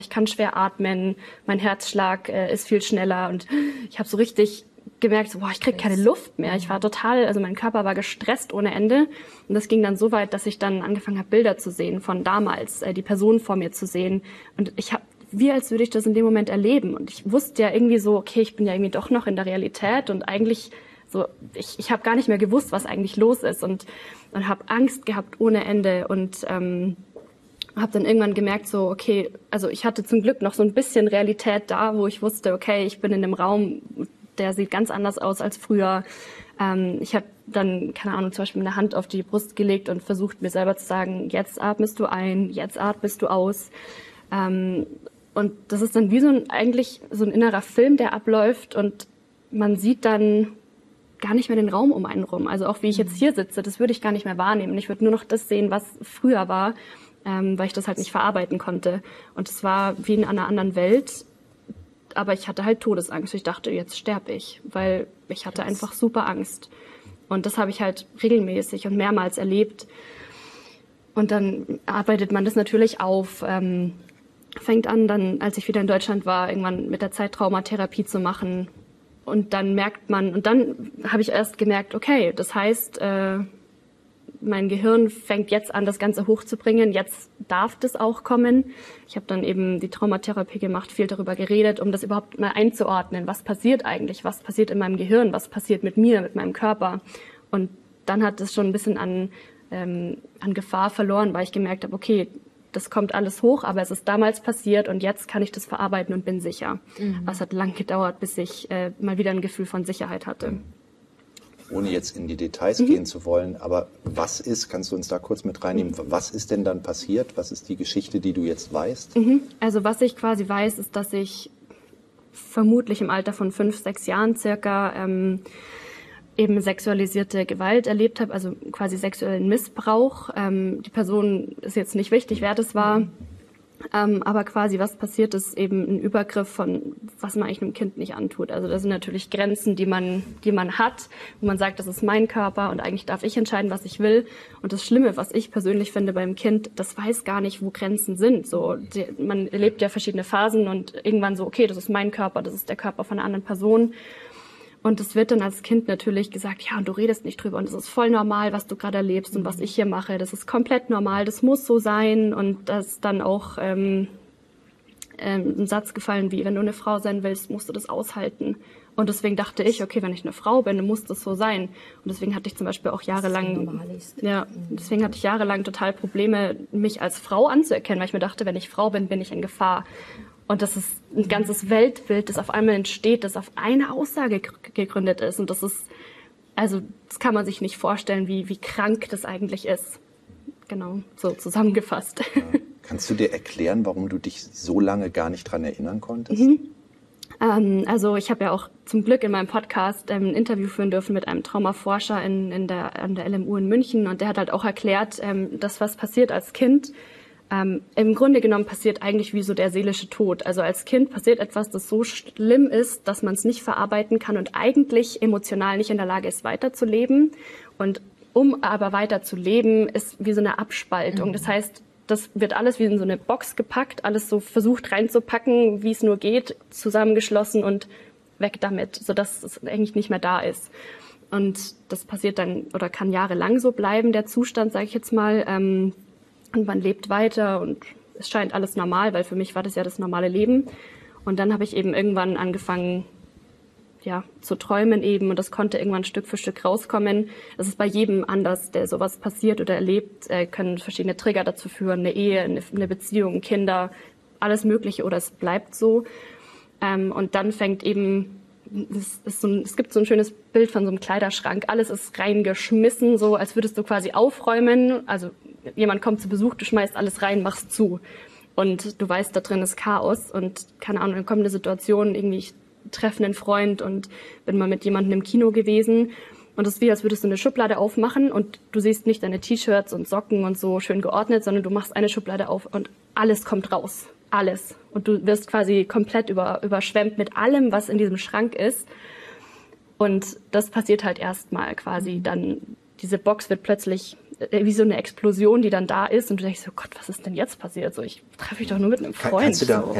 Ich kann schwer atmen, mein Herzschlag ist viel schneller und ich habe so richtig gemerkt, so, boah, ich krieg keine Luft mehr. Ich war total, also mein Körper war gestresst ohne Ende und das ging dann so weit, dass ich dann angefangen habe, Bilder zu sehen von damals, die Person vor mir zu sehen und ich habe, wie als würde ich das in dem Moment erleben und ich wusste ja irgendwie so, okay, ich bin ja irgendwie doch noch in der Realität und eigentlich so, ich habe gar nicht mehr gewusst, was eigentlich los ist und habe Angst gehabt ohne Ende und habe dann irgendwann gemerkt, so, okay, also ich hatte zum Glück noch so ein bisschen Realität da, wo ich wusste, okay, ich bin in einem Raum, der sieht ganz anders aus als früher. Ich habe dann, keine Ahnung, zum Beispiel eine Hand auf die Brust gelegt und versucht, mir selber zu sagen, jetzt atmest du ein, jetzt atmest du aus. Und das ist dann wie eigentlich so ein innerer Film, der abläuft und man sieht dann gar nicht mehr den Raum um einen rum. Also auch wie ich jetzt hier sitze, das würde ich gar nicht mehr wahrnehmen. Ich würde nur noch das sehen, was früher war. Weil ich das halt nicht verarbeiten konnte. Und es war wie in einer anderen Welt, aber ich hatte halt Todesangst. Ich dachte, jetzt sterbe ich, weil ich hatte einfach super Angst. Und das habe ich halt regelmäßig und mehrmals erlebt. Und dann arbeitet man das natürlich auf, fängt an, dann, als ich wieder in Deutschland war, irgendwann mit der Zeit Traumatherapie zu machen. Und dann merkt man, und dann habe ich erst gemerkt, okay, das heißt, mein Gehirn fängt jetzt an, das Ganze hochzubringen. Jetzt darf das auch kommen. Ich habe dann eben die Traumatherapie gemacht, viel darüber geredet, um das überhaupt mal einzuordnen. Was passiert eigentlich? Was passiert in meinem Gehirn? Was passiert mit mir, mit meinem Körper? Und dann hat es schon ein bisschen an Gefahr verloren, weil ich gemerkt habe, okay, das kommt alles hoch, aber es ist damals passiert und jetzt kann ich das verarbeiten und bin sicher. Aber es hat lang gedauert, bis ich mal wieder ein Gefühl von Sicherheit hatte. Ohne jetzt in die Details gehen zu wollen, aber kannst du uns da kurz mit reinnehmen, was ist denn dann passiert? Was ist die Geschichte, die du jetzt weißt? Also was ich quasi weiß, ist, dass ich vermutlich im Alter von 5, 6 Jahren circa eben sexualisierte Gewalt erlebt habe, also quasi sexuellen Missbrauch. Die Person ist jetzt nicht wichtig, wer das war. Aber quasi, was passiert ist, eben ein Übergriff von, was man eigentlich einem Kind nicht antut. Also das sind natürlich Grenzen, die man hat, wo man sagt, das ist mein Körper und eigentlich darf ich entscheiden, was ich will. Und das Schlimme, was ich persönlich finde beim Kind, das weiß gar nicht, wo Grenzen sind. So, man erlebt ja verschiedene Phasen und irgendwann so, okay, das ist mein Körper, das ist der Körper von einer anderen Person. Und es wird dann als Kind natürlich gesagt, ja, und du redest nicht drüber und das ist voll normal, was du gerade erlebst und was ich hier mache. Das ist komplett normal, das muss so sein. Und da ist dann auch ein Satz gefallen wie, wenn du eine Frau sein willst, musst du das aushalten. Und deswegen dachte ich, okay, wenn ich eine Frau bin, dann muss das so sein. Und deswegen hatte ich zum Beispiel auch jahrelang, deswegen hatte ich jahrelang total Probleme, mich als Frau anzuerkennen, weil ich mir dachte, wenn ich Frau bin, bin ich in Gefahr. Und das ist ein ganzes Weltbild, das auf einmal entsteht, das auf eine Aussage gegründet ist. Und das ist, also das kann man sich nicht vorstellen, wie krank das eigentlich ist. Genau, so zusammengefasst. Ja. Kannst du dir erklären, warum du dich so lange gar nicht dran erinnern konntest? Also ich habe ja auch zum Glück in meinem Podcast ein Interview führen dürfen mit einem Traumaforscher an der LMU in München. Und der hat halt auch erklärt, dass was passiert als Kind, im Grunde genommen passiert eigentlich wie so der seelische Tod. Also als Kind passiert etwas, das so schlimm ist, dass man es nicht verarbeiten kann und eigentlich emotional nicht in der Lage ist, weiterzuleben. Und um aber weiterzuleben, ist wie so eine Abspaltung. Das heißt, das wird alles wie in so eine Box gepackt, alles so versucht reinzupacken, wie es nur geht, zusammengeschlossen und weg damit, sodass es eigentlich nicht mehr da ist. Und das passiert dann oder kann jahrelang so bleiben, der Zustand, sage ich jetzt mal. Und man lebt weiter und es scheint alles normal, weil für mich war das ja das normale Leben. Und dann habe ich eben irgendwann angefangen, ja, zu träumen eben und das konnte irgendwann Stück für Stück rauskommen. Das ist bei jedem anders, der sowas passiert oder erlebt, können verschiedene Trigger dazu führen, eine Ehe, eine Beziehung, Kinder, alles Mögliche oder es bleibt so. Und dann fängt eben, es gibt so ein schönes Bild von so einem Kleiderschrank, alles ist reingeschmissen, so als würdest du quasi aufräumen, also jemand kommt zu Besuch, du schmeißt alles rein, machst zu und du weißt, da drin ist Chaos und keine Ahnung, dann kommt eine Situation, irgendwie ich treffe einen Freund und bin mal mit jemandem im Kino gewesen und es ist wie, als würdest du eine Schublade aufmachen und du siehst nicht deine T-Shirts und Socken und so schön geordnet, sondern du machst eine Schublade auf und alles kommt raus, alles. Und du wirst quasi komplett überschwemmt mit allem, was in diesem Schrank ist. Und das passiert halt erstmal quasi. Dann diese Box wird plötzlich wie so eine Explosion, die dann da ist und du denkst, oh Gott, was ist denn jetzt passiert? So, ich treffe mich doch nur mit einem Freund. Kannst du da